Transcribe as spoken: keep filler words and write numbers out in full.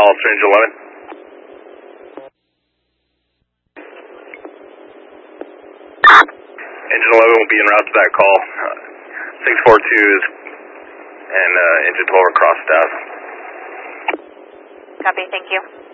call to Engine eleven. Engine eleven will be en route to that call. Uh, six four two is and uh, Engine twelve are cross staff. Copy, thank you.